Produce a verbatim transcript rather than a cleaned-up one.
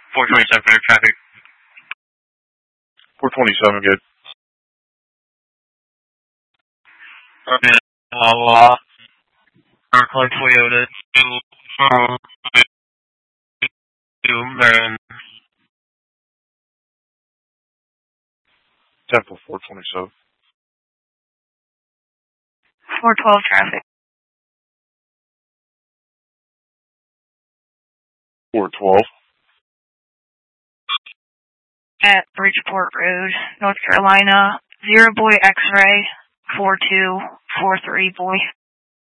four twenty-seven for traffic. four twenty-seven, good. Okay, Wawa. Car Toyota to, um, to Maryland. ten for four twenty-seven. four twelve traffic. four twelve. At Bridgeport Road, North Carolina, zero boy X-ray, four two four three boy.